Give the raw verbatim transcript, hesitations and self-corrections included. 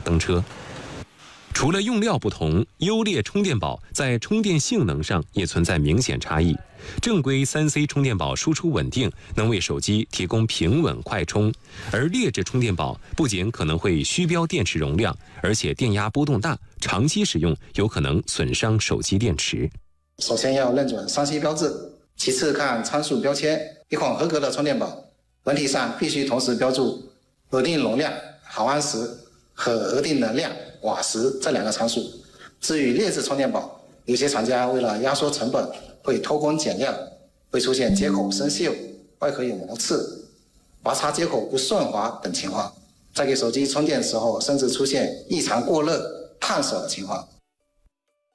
登车。除了用料不同，优劣充电宝在充电性能上也存在明显差异。正规 三 C 充电宝输出稳定，能为手机提供平稳快充，而劣质充电宝不仅可能会虚标电池容量，而且电压波动大，长期使用有可能损伤手机电池。 首先要认准三 C 标志，其次看参数标签。一款合格的充电宝本体上必须同时标注额定容量毫安时和额定能量瓦时这两个参数。至于劣质充电宝，有些厂家为了压缩成本会偷工减料，会出现接口生锈、外壳有磨刺、拔插接口不顺滑等情况。在给手机充电的时候，甚至出现异常过热、烫手的情况。